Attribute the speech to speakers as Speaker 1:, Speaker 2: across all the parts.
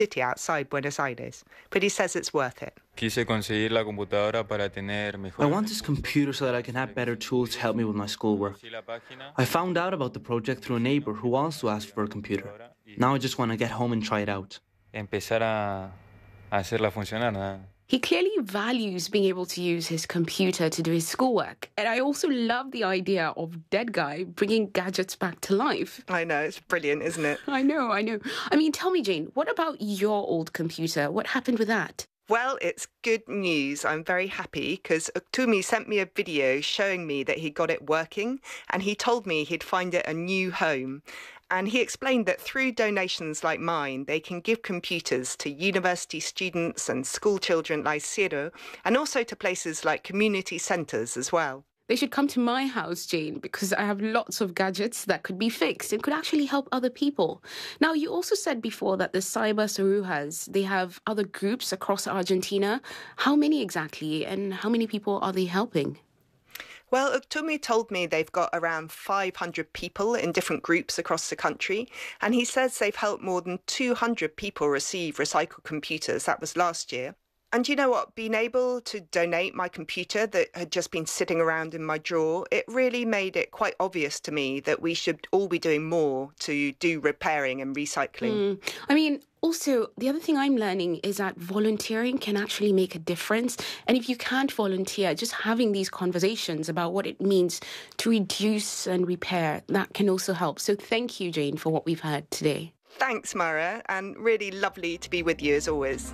Speaker 1: city outside Buenos Aires, but he says it's worth it.
Speaker 2: I
Speaker 3: want this computer so that I can have better tools to help me with my schoolwork. I found out about the project through a neighbour who also asked for a computer. Now I just want to get home and try it out.
Speaker 4: He clearly values being able to use his computer to do his schoolwork. And I also love the idea of Dead Guy bringing gadgets back to life.
Speaker 1: I know, it's brilliant, isn't it?
Speaker 4: I know. I mean, tell me, Jane, what about your old computer? What happened with that?
Speaker 1: Well, it's good news. I'm very happy because Uktumi sent me a video showing me that he got it working, and he told me he'd find it a new home. And he explained that through donations like mine, they can give computers to university students and school children like Ciro, and also to places like community centres as well.
Speaker 4: They should come to my house, Jane, because I have lots of gadgets that could be fixed and could actually help other people. Now, you also said before that the Cyber Sarujas, they have other groups across Argentina. How many exactly, and how many people are they helping?
Speaker 1: Well, Uktumi told me they've got around 500 people in different groups across the country, and he says they've helped more than 200 people receive recycled computers. That was last year. And you know what? Being able to donate my computer that had just been sitting around in my drawer, it really made it quite obvious to me that we should all be doing more to do repairing and recycling.
Speaker 4: I mean, also, the other thing I'm learning is that volunteering can actually make a difference. And if you can't volunteer, just having these conversations about what it means to reduce and repair, that can also help. So thank you, Jane, for what we've heard today.
Speaker 1: Thanks, Mara, and really lovely to be with you as always.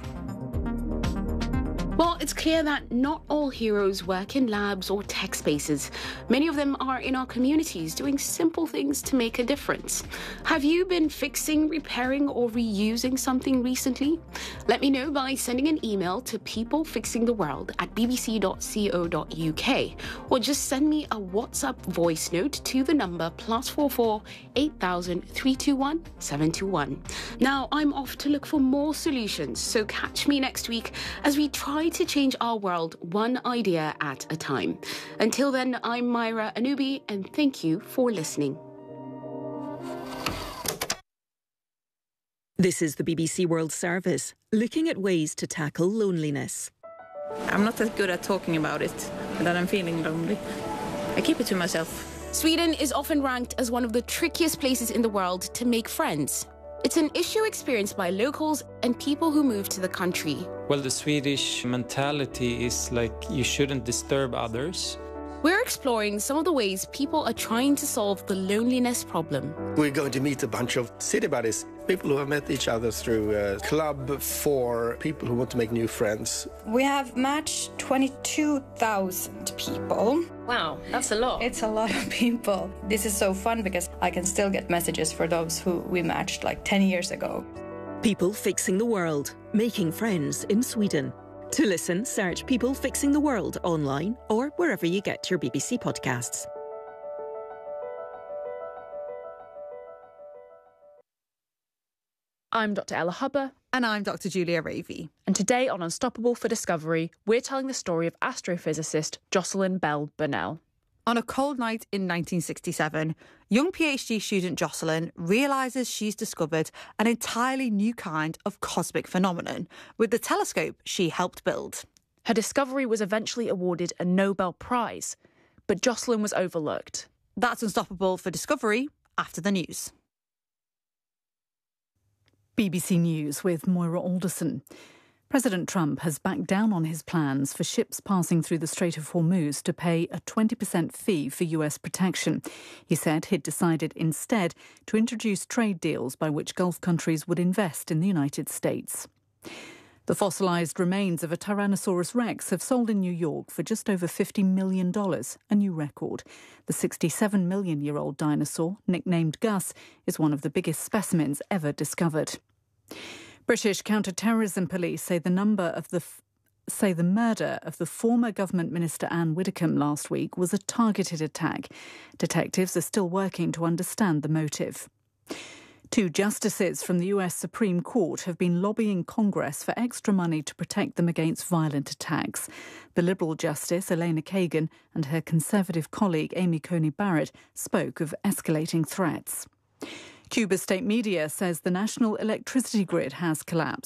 Speaker 4: Well, it's clear that not all heroes work in labs or tech spaces. Many of them are in our communities doing simple things to make a difference. Have you been fixing, repairing, or reusing something recently? Let me know by sending an email to peoplefixingtheworld@bbc.co.uk, or just send me a WhatsApp voice note to the number +44 8000 321 721. Now, I'm off to look for more solutions, so catch me next week as we try to change our world one idea at a time. Until then, I'm Myra Anubi, and thank you for listening.
Speaker 5: This is the BBC World Service, looking at ways to tackle loneliness.
Speaker 6: I'm not that good at talking about it, that I'm feeling lonely. I keep it to myself.
Speaker 4: Sweden is often ranked as one of the trickiest places in the world to make friends. It's an issue experienced by locals and people who move to the country.
Speaker 7: Well, the Swedish mentality is like you shouldn't disturb others.
Speaker 4: We're exploring some of the ways people are trying to solve the loneliness problem.
Speaker 8: We're going to meet a bunch of city buddies, people who have met each other through a club for people who want to make new friends.
Speaker 9: We have matched 22,000 people.
Speaker 10: Wow, that's a lot.
Speaker 9: It's a lot of people. This is so fun because I can still get messages for those who we matched like 10 years ago.
Speaker 5: People Fixing the World, making friends in Sweden. To listen, search People Fixing the World online or wherever you get your BBC podcasts.
Speaker 11: I'm Dr. Ella Hubber.
Speaker 12: And I'm Dr. Julia Ravey.
Speaker 11: And today on Unstoppable for Discovery, we're telling the story of astrophysicist Jocelyn Bell Burnell.
Speaker 12: On a cold night in 1967, young PhD student Jocelyn realises she's discovered an entirely new kind of cosmic phenomenon with the telescope she helped build.
Speaker 11: Her discovery was eventually awarded a Nobel Prize, but Jocelyn was overlooked.
Speaker 12: That's Unstoppable for Discovery after the news.
Speaker 13: BBC News with Moira Alderson. President Trump has backed down on his plans for ships passing through the Strait of Hormuz to pay a 20% fee for US protection. He said he'd decided instead to introduce trade deals by which Gulf countries would invest in the United States. The fossilised remains of a Tyrannosaurus rex have sold in New York for just over $50 million, a new record. The 67-million-year-old dinosaur, nicknamed Gus, is one of the biggest specimens ever discovered. British counter-terrorism police say the murder of the former government minister Anne Widdecombe last week was a targeted attack. Detectives are still working to understand the motive. 2 justices from the US Supreme Court have been lobbying Congress for extra money to protect them against violent attacks. The Liberal Justice, Elena Kagan, and her Conservative colleague, Amy Coney Barrett, spoke of escalating threats. Cuba's state media says the national electricity grid has collapsed.